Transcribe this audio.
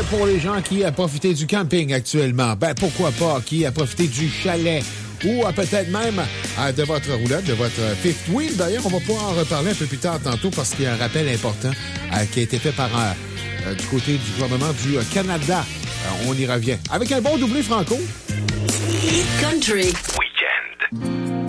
pour les gens qui a profité du camping actuellement. Ben, pourquoi pas, qui a profité du chalet ou peut-être même de votre roulotte, de votre fifth wheel. D'ailleurs, on va pouvoir en reparler un peu plus tard tantôt parce qu'il y a un rappel important qui a été fait par du côté du gouvernement du Canada. On y revient. Avec un bon doublé franco. Hit Country. Weekend.